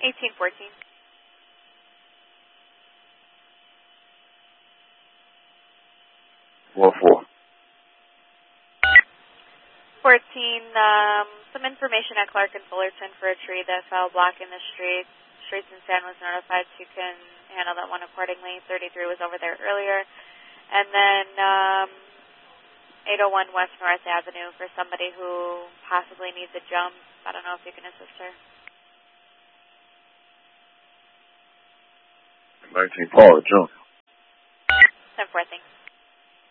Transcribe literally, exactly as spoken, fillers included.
eighteen fourteen. One four. fourteen, um, some information at Clark and Fullerton for a tree that fell blocking the street. Streets in San was notified, so you can handle that one accordingly. thirty-three was over there earlier. And then um, eight oh one West North Avenue for somebody who possibly needs a jump. I don't know if you can assist her. nineteen Paul, jump. ten four, thanks.